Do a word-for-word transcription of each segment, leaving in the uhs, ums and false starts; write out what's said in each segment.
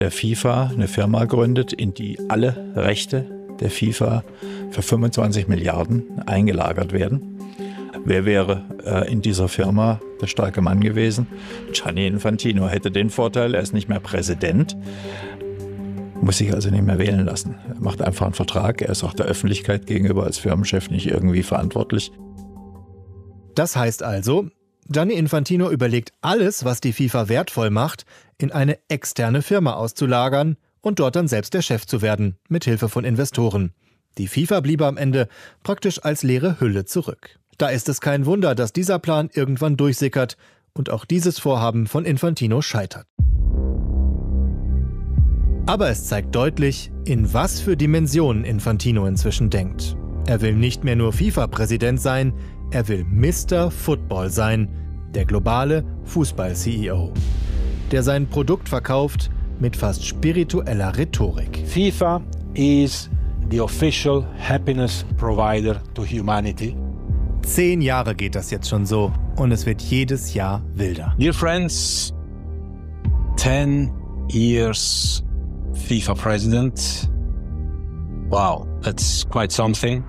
der FIFA eine Firma gründet, in die alle Rechte der FIFA für fünfundzwanzig Milliarden eingelagert werden. Wer wäre äh, in dieser Firma der starke Mann gewesen? Gianni Infantino hätte den Vorteil, er ist nicht mehr Präsident, muss sich also nicht mehr wählen lassen. Er macht einfach einen Vertrag, er ist auch der Öffentlichkeit gegenüber als Firmenchef nicht irgendwie verantwortlich. Das heißt also, Gianni Infantino überlegt, alles, was die FIFA wertvoll macht, in eine externe Firma auszulagern und dort dann selbst der Chef zu werden, mit Hilfe von Investoren. Die FIFA bliebe am Ende praktisch als leere Hülle zurück. Da ist es kein Wunder, dass dieser Plan irgendwann durchsickert und auch dieses Vorhaben von Infantino scheitert. Aber es zeigt deutlich, in was für Dimensionen Infantino inzwischen denkt. Er will nicht mehr nur FIFA-Präsident sein, er will Mister Football sein, der globale Fußball-C E O, der sein Produkt verkauft mit fast spiritueller Rhetorik. FIFA is the official happiness provider to humanity. Zehn Jahre geht das jetzt schon so und es wird jedes Jahr wilder. Dear friends, ten years FIFA president. Wow, that's quite something.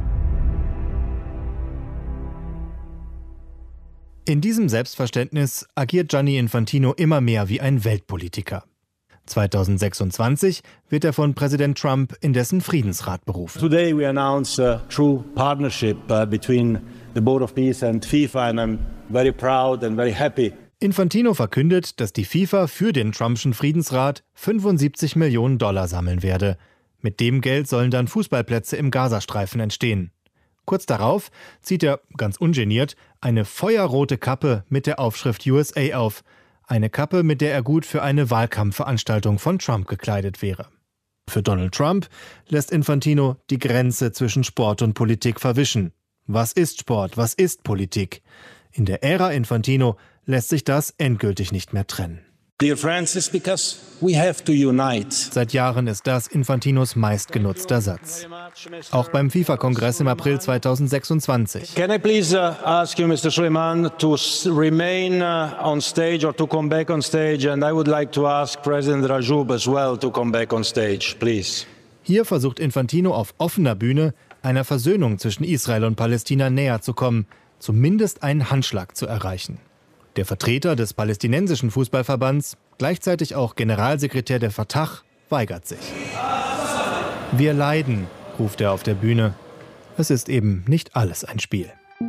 In diesem Selbstverständnis agiert Gianni Infantino immer mehr wie ein Weltpolitiker. zweitausendsechsundzwanzig wird er von Präsident Trump in dessen Friedensrat berufen. Today we announce a true partnership uh, between the Board of Peace and FIFA and I'm very proud and very happy. Infantino verkündet, dass die FIFA für den Trumpschen Friedensrat fünfundsiebzig Millionen Dollar sammeln werde. Mit dem Geld sollen dann Fußballplätze im Gazastreifen entstehen. Kurz darauf zieht er, ganz ungeniert, eine feuerrote Kappe mit der Aufschrift U S A auf. Eine Kappe, mit der er gut für eine Wahlkampfveranstaltung von Trump gekleidet wäre. Für Donald Trump lässt Infantino die Grenze zwischen Sport und Politik verwischen. Was ist Sport? Was ist Politik? In der Ära Infantino lässt sich das endgültig nicht mehr trennen. Dear friends, it's because we have to unite. Seit Jahren ist das Infantinos meistgenutzter Satz. Auch beim FIFA-Kongress im April zweitausendsechsundzwanzig. Can I please uh, ask you, Mister Suleiman, to remain uh, on stage or to come back on stage? And I would like to ask President Rajoub as well to come back on stage, please. Hier versucht Infantino auf offener Bühne, einer Versöhnung zwischen Israel und Palästina näher zu kommen, zumindest einen Handschlag zu erreichen. Der Vertreter des palästinensischen Fußballverbands, gleichzeitig auch Generalsekretär der Fatah, weigert sich. Wir leiden, ruft er auf der Bühne. Es ist eben nicht alles ein Spiel.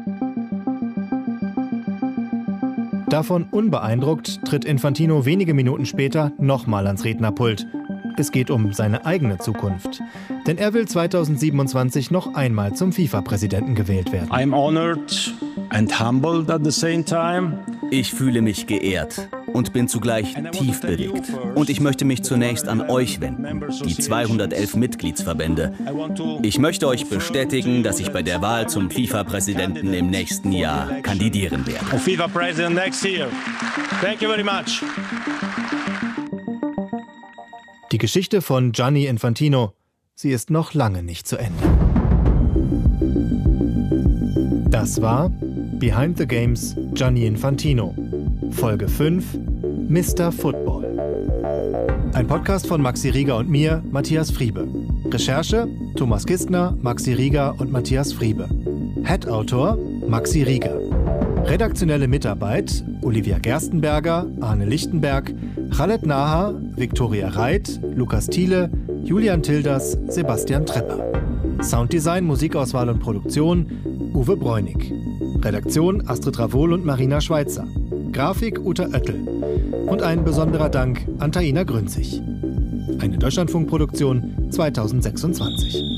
Davon unbeeindruckt tritt Infantino wenige Minuten später nochmal ans Rednerpult. Es geht um seine eigene Zukunft. Denn er will zweitausendsiebenundzwanzig noch einmal zum FIFA-Präsidenten gewählt werden. I'm honored and humbled at the same time. Ich fühle mich geehrt und bin zugleich tief bewegt. Und ich möchte mich zunächst an euch wenden, die zweihundertelf Mitgliedsverbände. Ich möchte euch bestätigen, dass ich bei der Wahl zum FIFA-Präsidenten im nächsten Jahr kandidieren werde. FIFA President next year. Thank you very much. Die Geschichte von Gianni Infantino, sie ist noch lange nicht zu Ende. Das war Behind the Games Gianni Infantino, Folge fünf, Mister Football. Ein Podcast von Maxi Rieger und mir, Matthias Friebe. Recherche Thomas Kistner, Maxi Rieger und Matthias Friebe. Head-Autor Maxi Rieger. Redaktionelle Mitarbeit Olivia Gerstenberger, Arne Lichtenberg, Khaled Naha, Viktoria Reit, Lukas Thiele, Julian Tilders, Sebastian Trepper. Sounddesign, Musikauswahl und Produktion Uwe Bräunig. Redaktion Astrid Ravol und Marina Schweitzer. Grafik Uta Oettel. Und ein besonderer Dank an Taina Grünzig. Eine Deutschlandfunk-Produktion zweitausendsechsundzwanzig.